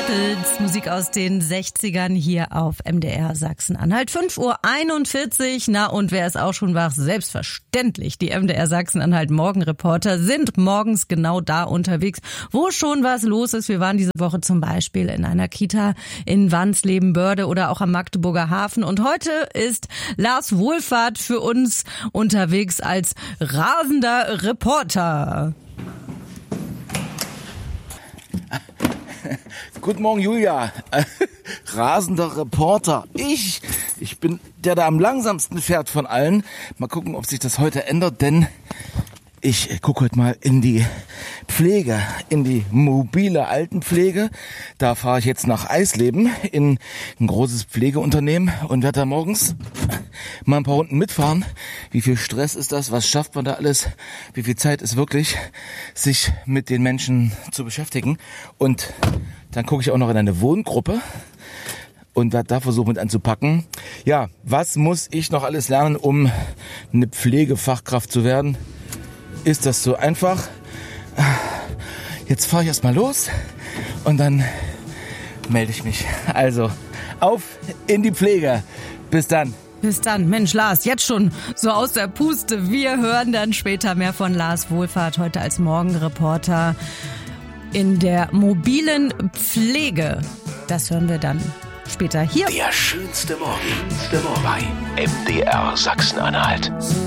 Beatles, Musik aus den 60ern hier auf MDR Sachsen-Anhalt. 5:41 Uhr. Na und wer ist auch schon wach? Selbstverständlich. Die MDR Sachsen-Anhalt Morgenreporter sind morgens genau da unterwegs, wo schon was los ist. Wir waren diese Woche zum Beispiel in einer Kita in Wansleben-Börde oder auch am Magdeburger Hafen. Und heute ist Lars Wohlfahrt für uns unterwegs als rasender Reporter. Guten Morgen, Julia. Rasender Reporter. Ich bin der, der am langsamsten fährt von allen. Mal gucken, ob sich das heute ändert, denn ich gucke heute mal in die Pflege, in die mobile Altenpflege. Da fahre ich jetzt nach Eisleben in ein großes Pflegeunternehmen und werde da morgens mal ein paar Runden mitfahren. Wie viel Stress ist das? Was schafft man da alles? Wie viel Zeit ist wirklich, sich mit den Menschen zu beschäftigen? Und dann gucke ich auch noch in eine Wohngruppe und werde da versuchen mit anzupacken. Ja, was muss ich noch alles lernen, um eine Pflegefachkraft zu werden? Ist das so einfach? Jetzt fahre ich erstmal los und dann melde ich mich. Also, auf in die Pflege. Bis dann. Bis dann. Mensch, Lars, jetzt schon so aus der Puste. Wir hören dann später mehr von Lars Wohlfahrt, heute als Morgenreporter in der mobilen Pflege. Das hören wir dann später hier. Der schönste Morgen bei MDR Sachsen-Anhalt.